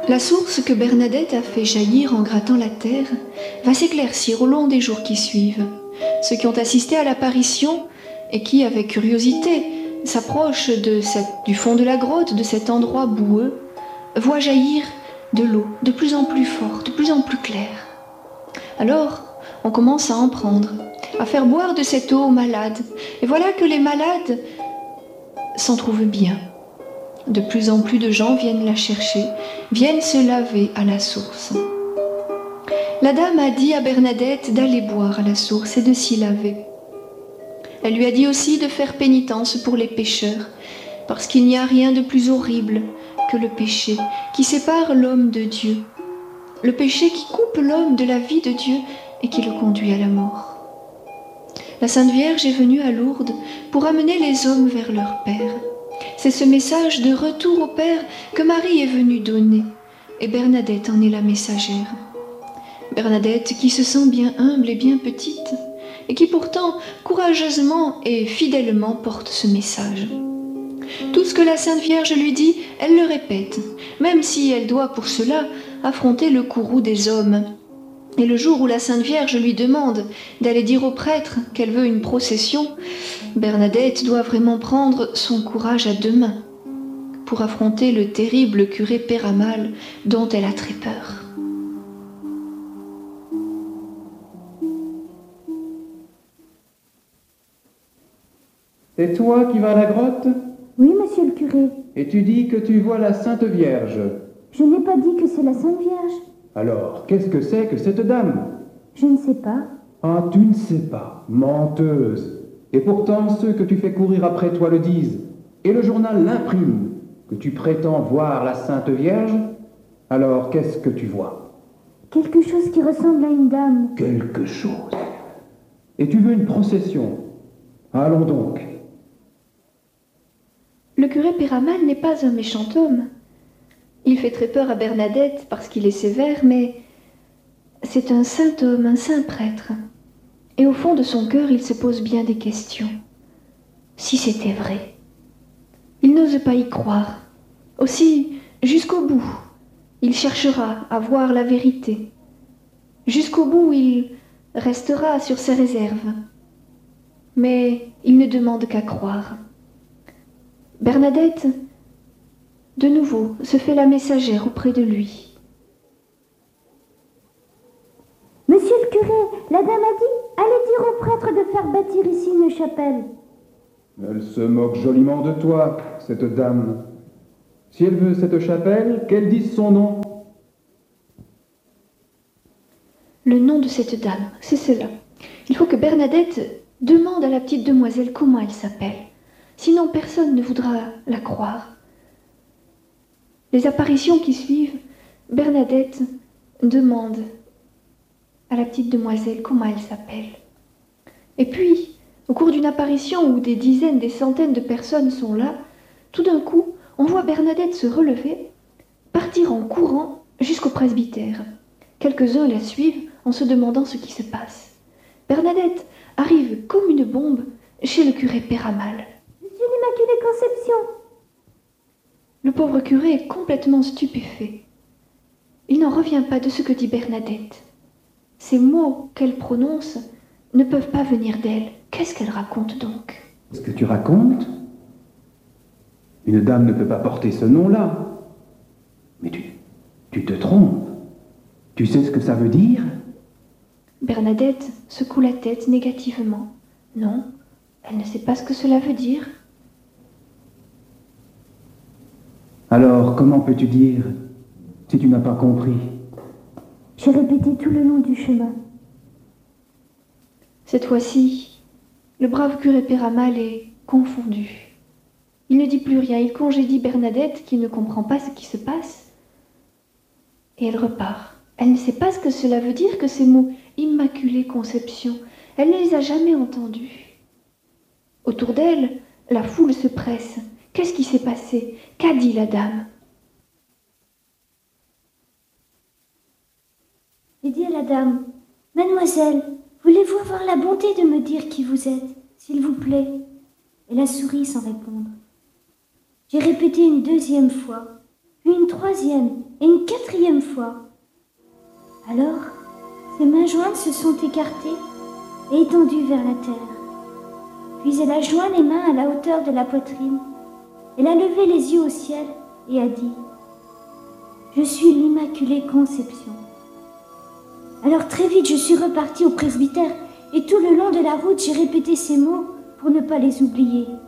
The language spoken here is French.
La source que Bernadette a fait jaillir en grattant la terre va s'éclaircir au long des jours qui suivent. Ceux qui ont assisté à l'apparition et qui, avec curiosité, s'approchent du fond de la grotte, de cet endroit boueux, voient jaillir de l'eau de plus en plus forte, de plus en plus claire. Alors, on commence à en prendre, à faire boire de cette eau aux malades. Et voilà que les malades s'en trouvent bien. De plus en plus de gens viennent la chercher, viennent se laver à la source. La dame a dit à Bernadette d'aller boire à la source et de s'y laver. Elle lui a dit aussi de faire pénitence pour les pécheurs, parce qu'il n'y a rien de plus horrible que le péché qui sépare l'homme de Dieu, le péché qui coupe l'homme de la vie de Dieu et qui le conduit à la mort. La Sainte Vierge est venue à Lourdes pour amener les hommes vers leur Père. C'est ce message de retour au Père que Marie est venue donner, et Bernadette en est la messagère. Bernadette qui se sent bien humble et bien petite, et qui pourtant courageusement et fidèlement porte ce message. Tout ce que la Sainte Vierge lui dit, elle le répète, même si elle doit pour cela affronter le courroux des hommes. Et le jour où la Sainte Vierge lui demande d'aller dire au prêtre qu'elle veut une procession, Bernadette doit vraiment prendre son courage à deux mains pour affronter le terrible curé Péramal dont elle a très peur. C'est toi qui vas à la grotte? Oui, monsieur le curé. Et tu dis que tu vois la Sainte Vierge. Je n'ai pas dit que c'est la Sainte Vierge. Alors, qu'est-ce que c'est que cette dame? Je ne sais pas. Ah, tu ne sais pas, menteuse. Et pourtant, ceux que tu fais courir après toi le disent. Et le journal l'imprime, que tu prétends voir la Sainte Vierge. Alors, qu'est-ce que tu vois? Quelque chose qui ressemble à une dame. Quelque chose. Et tu veux une procession? Allons donc. Le curé Péramal n'est pas un méchant homme. Il fait très peur à Bernadette parce qu'il est sévère, mais c'est un saint homme, un saint prêtre. Et au fond de son cœur, il se pose bien des questions. Si c'était vrai. Il n'ose pas y croire. Aussi, jusqu'au bout, il cherchera à voir la vérité. Jusqu'au bout, il restera sur ses réserves. Mais il ne demande qu'à croire. Bernadette, de nouveau, se fait la messagère auprès de lui. Monsieur le curé, la dame a dit, allez dire au prêtre de faire bâtir ici une chapelle. Elle se moque joliment de toi, cette dame. Si elle veut cette chapelle, qu'elle dise son nom. Le nom de cette dame, c'est cela. Il faut que Bernadette demande à la petite demoiselle comment elle s'appelle. Sinon, personne ne voudra la croire. Les apparitions qui suivent, Bernadette demande à la petite demoiselle comment elle s'appelle. Et puis, au cours d'une apparition où des dizaines, des centaines de personnes sont là, tout d'un coup, on voit Bernadette se relever, partir en courant jusqu'au presbytère. Quelques-uns la suivent en se demandant ce qui se passe. Bernadette arrive comme une bombe chez le curé Péramal. Monsieur l'Immaculée Conception. Le pauvre curé est complètement stupéfait. Il n'en revient pas de ce que dit Bernadette. Ces mots qu'elle prononce ne peuvent pas venir d'elle. Qu'est-ce qu'elle raconte donc? Qu'est-ce que tu racontes? Une dame ne peut pas porter ce nom-là. Mais tu te trompes. Tu sais ce que ça veut dire? Bernadette secoue la tête négativement. Non, elle ne sait pas ce que cela veut dire. Alors, comment peux-tu dire, si tu n'as pas compris? J'ai répété tout le long du chemin. Cette fois-ci, le brave curé Péramal est confondu. Il ne dit plus rien, il congédie Bernadette qui ne comprend pas ce qui se passe. Et elle repart. Elle ne sait pas ce que cela veut dire que ces mots « Immaculée Conception ». Elle ne les a jamais entendus. Autour d'elle, la foule se presse. Qu'est-ce qui s'est passé? Qu'a dit la dame? J'ai dit à la dame, « Mademoiselle, voulez-vous avoir la bonté de me dire qui vous êtes, s'il vous plaît ?» Elle a souri sans répondre. J'ai répété une deuxième fois, puis une troisième et une quatrième fois. Alors, ses mains jointes se sont écartées et étendues vers la terre. Puis elle a joint les mains à la hauteur de la poitrine. Elle a levé les yeux au ciel et a dit « Je suis l'Immaculée Conception ». Alors très vite, je suis repartie au presbytère et tout le long de la route, j'ai répété ces mots pour ne pas les oublier.